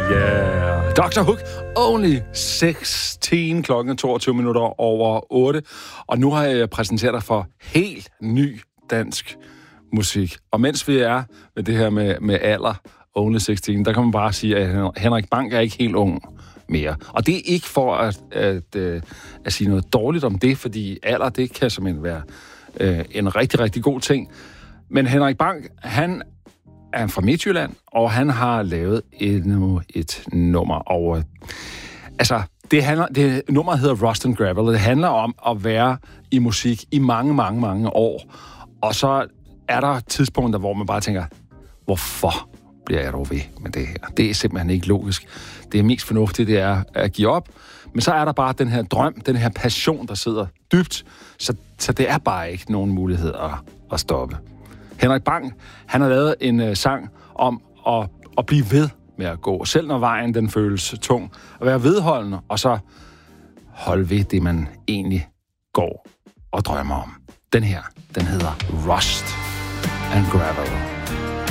Yeah. Dr. Hook, only 16, klokken 22 minutter over 8. Og nu har jeg præsenteret dig for helt ny dansk musik. Og mens vi er med det her med alder, only 16, der kan man bare sige, at Henrik Bang er ikke helt ung mere. Og det er ikke for at sige noget dårligt om det, fordi alder, det kan simpelthen være en rigtig, rigtig god ting. Men Henrik Bang, han er fra Midtjylland, og han har lavet endnu et nummer. Og det nummer hedder Rust and Gravel, og det handler om at være i musik i mange, mange, mange år. Og så er der tidspunkter, hvor man bare tænker, hvorfor bliver jeg dog ved med det her? Det er simpelthen ikke logisk. Det er mest fornuftigt, det er at give op. Men så er der bare den her drøm, den her passion, der sidder dybt. Så det er bare ikke nogen mulighed at stoppe. Henrik Bang, han har lavet en sang om at blive ved med at gå. Selv når vejen, den føles tung. At være vedholdende, og så holde ved det, man egentlig går og drømmer om. Den her, den hedder Rust and Gravel.